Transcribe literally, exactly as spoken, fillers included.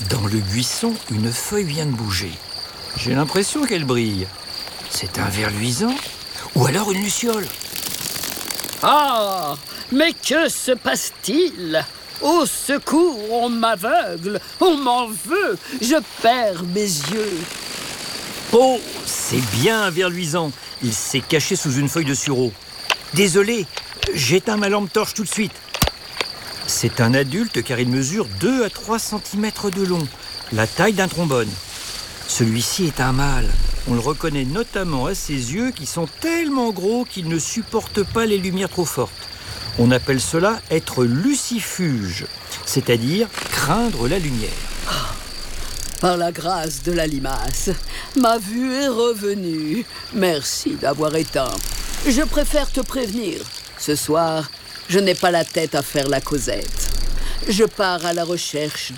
Dans le buisson, une feuille vient de bouger. J'ai l'impression qu'elle brille. C'est un ver luisant ou alors une luciole. Ah, mais que se passe-t-il? Au secours, on m'aveugle, on m'en veut, je perds mes yeux. Oh, c'est bien un ver luisant. Il s'est caché sous une feuille de sureau. Désolé, j'éteins ma lampe torche tout de suite. C'est un adulte car il mesure deux à trois centimètres de long, la taille d'un trombone. Celui-ci est un mâle. On le reconnaît notamment à ses yeux qui sont tellement gros qu'ils ne supportent pas les lumières trop fortes. On appelle cela être lucifuge, c'est-à-dire craindre la lumière. Par la grâce de la limace, ma vue est revenue. Merci d'avoir éteint. Je préfère te prévenir. Ce soir, je n'ai pas la tête à faire la causette. Je pars à la recherche